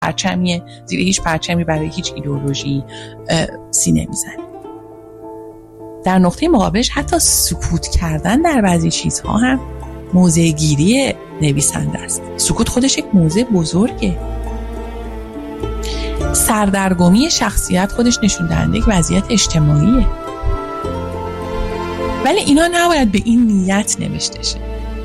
پرچمیه، زیر هیچ پرچمی برای هیچ ایدئولوژی سینه میزنه. در نقطه مقابلش حتی سکوت کردن در بعضی چیزها هم موضع گیری نویسنده است. سکوت خودش یک موضع بزرگه. سردرگمی شخصیت خودش نشون دهنده یک وضعیت اجتماعیه. ولی اینا نباید به این نیت نوشته شه.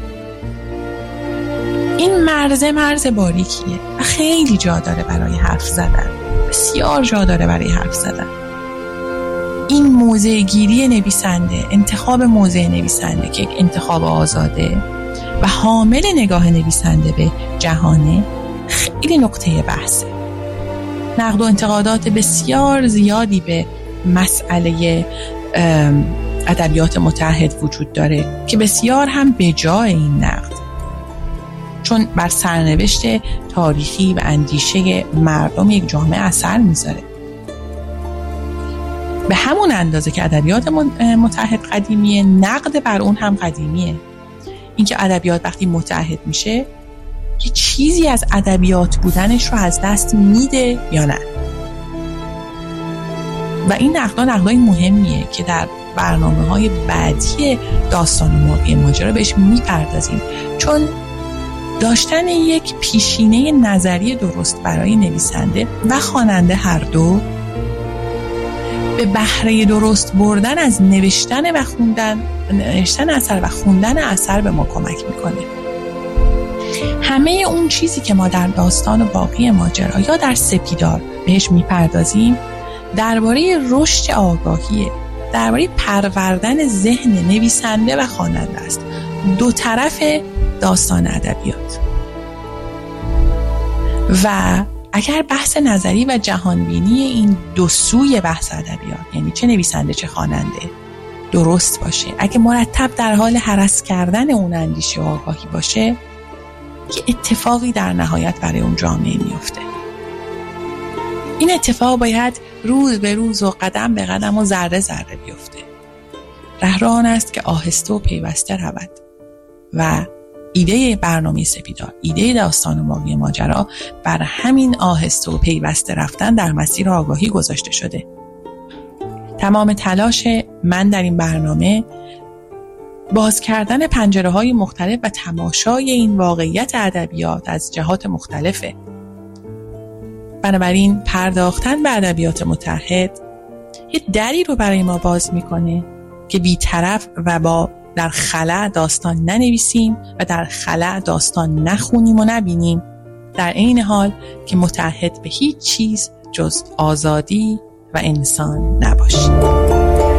این مرز باریکیه و خیلی جا داره برای حرف زدن، بسیار جا داره برای حرف زدن. این موضع گیری نویسنده، انتخاب موضع نویسنده که یک انتخاب آزاده و حامل نگاه نویسنده به جهانه، خیلی نقطه بحثه. نقد و انتقادات بسیار زیادی به مسئله ادبیات متحد وجود داره که بسیار هم به جای این نقد، چون بر سرنوشت تاریخی و اندیشه مردم یک جامعه اثر میذاره. به همون اندازه که ادبیات متحد قدیمیه، نقد بر اون هم قدیمیه. اینکه ادبیات وقتی متحد میشه یه چیزی از ادبیات بودنش رو از دست میده یا نه. و این نقدای مهمیه که در برنامه‌های بعدی داستان و ماهی ماجرا بهش میپردازیم، چون داشتن یک پیشینه نظری درست برای نویسنده و خواننده هر دو به بهره درست بردن از نوشتن اثر و خوندن اثر به ما کمک میکنه. همه اون چیزی که ما در داستان و باقی ماجرا یا در سپیدار بهش میپردازیم درباره رشد آگاهیه، درباره پروردن ذهن نویسنده و خواننده است، دو طرف داستان ادبیات. و اگر بحث نظری و جهانبینی این دو سوی بحث ادبیات، یعنی چه نویسنده چه خواننده، درست باشه، اگه مرتب در حال هرس کردن اون اندیشه و آگاهی باشه، یه اتفاقی در نهایت برای اون جامعه میفته. این اتفاق باید روز به روز و قدم به قدم و ذره ذره بیفته. رهران است که آهسته و پیوسته رود. و ایده برنامه سپیدار، ایده داستان و باقی ماجرا بر همین آهسته و پیوسته رفتن در مسیر آگاهی گذاشته شده. تمام تلاش من در این برنامه باز کردن پنجره‌های مختلف و تماشای این واقعیت ادبیات از جهات مختلفه. بنابراین پرداختن به ادبیات متحد یه دری رو برای ما باز میکنه که بی‌طرف و در خلأ داستان ننویسیم و در خلأ داستان نخونیم و نبینیم، در عین حال که متحد به هیچ چیز جز آزادی و انسان نباشیم.